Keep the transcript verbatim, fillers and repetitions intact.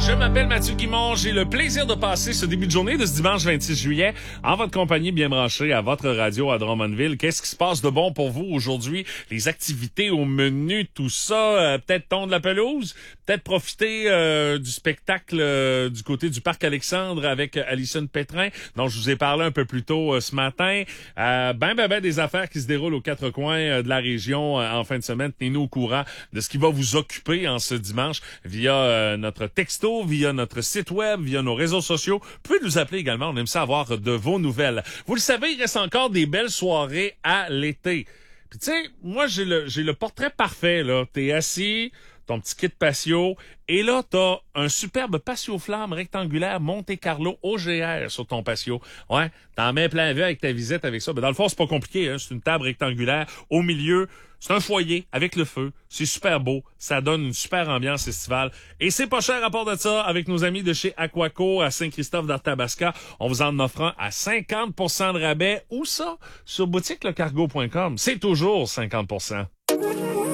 Je m'appelle Mathieu Guimond, j'ai le plaisir de passer ce début de journée de ce dimanche vingt-six juillet en votre compagnie bien branchée à votre radio à Drummondville. Qu'est-ce qui se passe de bon pour vous aujourd'hui? Les activités au menu, tout ça, euh, peut-être tondre la pelouse, peut-être profiter euh, du spectacle euh, du côté du Parc Alexandre avec Alison Pétrin, dont je vous ai parlé un peu plus tôt euh, ce matin. Euh, ben, ben, ben, des affaires qui se déroulent aux quatre coins euh, de la région euh, en fin de semaine. Tenez-nous au courant de ce qui va vous occuper en ce dimanche via euh, notre texto, via notre site web, via nos réseaux sociaux. Vous pouvez nous appeler également, on aime ça avoir de vos nouvelles. Vous le savez, il reste encore des belles soirées à l'été. Puis tu sais, moi j'ai le j'ai le portrait parfait là. T'es assis, ton petit kit patio, et là t'as un superbe patio flamme rectangulaire Monte Carlo O G R sur ton patio. Ouais, t'en mets plein vue avec ta visite avec ça. Ben dans le fond c'est pas compliqué, hein. C'est une table rectangulaire au milieu. C'est un foyer avec le feu. C'est super beau. Ça donne une super ambiance estivale. Et c'est pas cher à part de ça avec nos amis de chez Aquaco à Saint-Christophe d'Arthabasca. On vous en offrant à cinquante pour cent de rabais. Où ça? Sur boutique le cargo point com. C'est toujours cinquante pour cent.